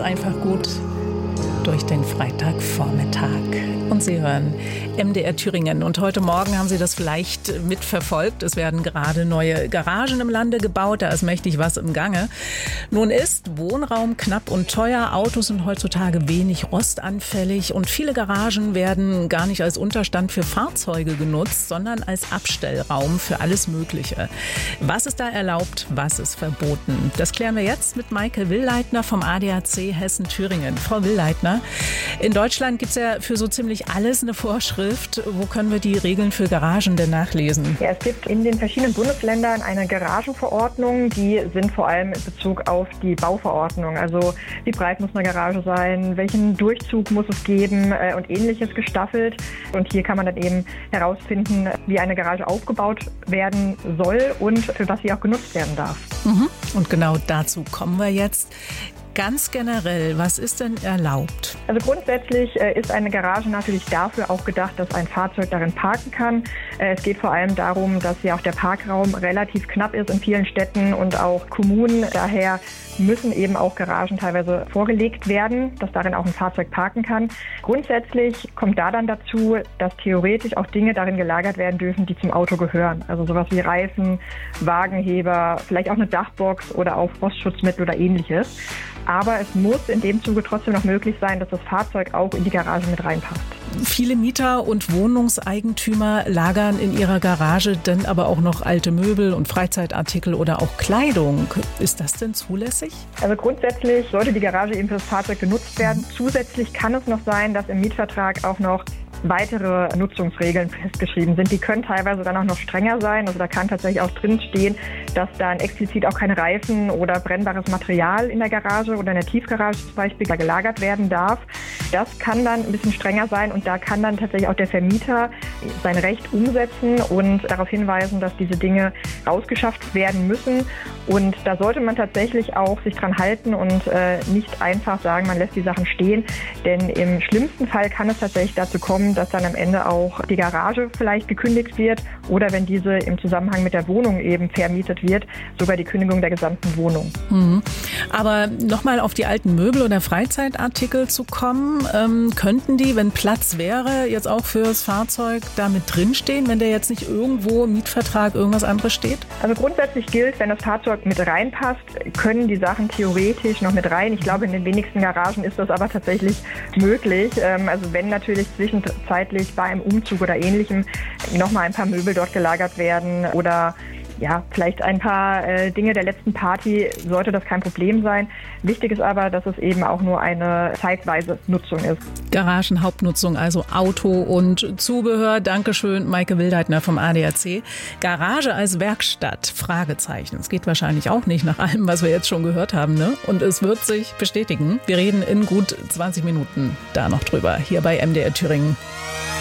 einfach gut durch den Freitagvormittag. Und Sie hören MDR Thüringen. Und heute Morgen haben Sie das vielleicht mitverfolgt. Es werden gerade neue Garagen im Lande gebaut. Da ist mächtig was im Gange. Nun ist Wohnraum knapp und teuer. Autos sind heutzutage wenig rostanfällig. Und viele Garagen werden gar nicht als Unterstand für Fahrzeuge genutzt, sondern als Abstellraum für alles Mögliche. Was ist da erlaubt? Was ist verboten? Das klären wir jetzt mit Maike Willleitner vom ADAC Hessen-Thüringen. Frau Willleitner, in Deutschland gibt es ja für so ziemlich alles eine Vorschrift. Wo können wir die Regeln für Garagen denn nachlesen? Ja, es gibt in den verschiedenen Bundesländern eine Garagenverordnung. Die sind vor allem in Bezug auf die Bauverordnung. Also wie breit muss eine Garage sein, welchen Durchzug muss es geben und Ähnliches gestaffelt. Und hier kann man dann eben herausfinden, wie eine Garage aufgebaut werden soll und für was sie auch genutzt werden darf. Und genau dazu kommen wir jetzt. Ganz generell, was ist denn erlaubt? Also grundsätzlich ist eine Garage natürlich dafür auch gedacht, dass ein Fahrzeug darin parken kann. Es geht vor allem darum, dass ja auch der Parkraum relativ knapp ist in vielen Städten und auch Kommunen. Daher müssen eben auch Garagen teilweise vorgelegt werden, dass darin auch ein Fahrzeug parken kann. Grundsätzlich kommt da dann dazu, dass theoretisch auch Dinge darin gelagert werden dürfen, die zum Auto gehören. Also sowas wie Reifen, Wagenheber, vielleicht auch eine Dachbox oder auch Frostschutzmittel oder Ähnliches. Aber es muss in dem Zuge trotzdem noch möglich sein, dass das Fahrzeug auch in die Garage mit reinpasst. Viele Mieter und Wohnungseigentümer lagern in ihrer Garage dann aber auch noch alte Möbel und Freizeitartikel oder auch Kleidung. Ist das denn zulässig? Also grundsätzlich sollte die Garage eben für das Fahrzeug genutzt werden. Zusätzlich kann es noch sein, dass im Mietvertrag auch noch weitere Nutzungsregeln festgeschrieben sind. Die können teilweise dann auch noch strenger sein. Also da kann tatsächlich auch drin stehen, dass dann explizit auch keine Reifen oder brennbares Material in der Garage oder in der Tiefgarage zum Beispiel gelagert werden darf. Das kann dann ein bisschen strenger sein und da kann dann tatsächlich auch der Vermieter sein Recht umsetzen und darauf hinweisen, dass diese Dinge rausgeschafft werden müssen. Und da sollte man tatsächlich auch sich dran halten und nicht einfach sagen, man lässt die Sachen stehen. Denn im schlimmsten Fall kann es tatsächlich dazu kommen, dass dann am Ende auch die Garage vielleicht gekündigt wird oder wenn diese im Zusammenhang mit der Wohnung eben vermietet wird, sogar die Kündigung der gesamten Wohnung. Aber nochmal auf die alten Möbel oder Freizeitartikel zu kommen, könnten die, wenn Platz wäre, jetzt auch fürs Fahrzeug da mit drinstehen, wenn der jetzt nicht irgendwo im Mietvertrag irgendwas anderes steht? Also grundsätzlich gilt, wenn das Fahrzeug mit reinpasst, können die Sachen theoretisch noch mit rein. Ich glaube, in den wenigsten Garagen ist das aber tatsächlich möglich. Also wenn natürlich zwischenzeitlich bei einem Umzug oder Ähnlichem nochmal ein paar Möbel dort gelagert werden oder ja, vielleicht ein paar Dinge der letzten Party, sollte das kein Problem sein. Wichtig ist aber, dass es eben auch nur eine zeitweise Nutzung ist. Garagenhauptnutzung, also Auto und Zubehör. Dankeschön, Maike Willleitner vom ADAC. Garage als Werkstatt? Fragezeichen. Es geht wahrscheinlich auch nicht nach allem, was wir jetzt schon gehört haben, ne? Und es wird sich bestätigen. Wir reden in gut 20 Minuten da noch drüber, hier bei MDR Thüringen.